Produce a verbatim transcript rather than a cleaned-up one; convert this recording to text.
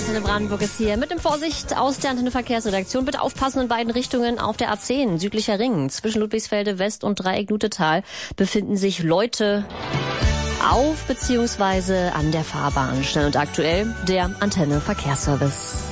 Antenne Brandenburg ist hier mit dem Vorsicht aus der Antenne Verkehrsredaktion. Bitte aufpassen in beiden Richtungen auf der A zehn, südlicher Ring. Zwischen Ludwigsfelde West und Dreieck Lutetal befinden sich Leute auf bzw. an der Fahrbahn. Schnell und aktuell der Antenne Verkehrsservice.